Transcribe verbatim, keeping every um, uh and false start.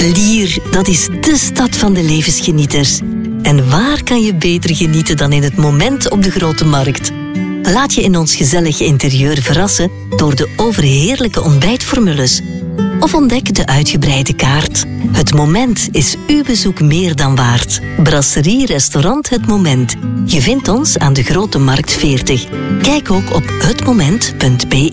Lier, dat is dé stad van de levensgenieters. En waar kan je beter genieten dan in het moment op de Grote Markt? Laat je in ons gezellige interieur verrassen door de overheerlijke ontbijtformules. Of ontdek de uitgebreide kaart. Het Moment is uw bezoek meer dan waard. Brasserie Restaurant Het Moment. Je vindt ons aan de Grote Markt veertig. Kijk ook op het moment punt be.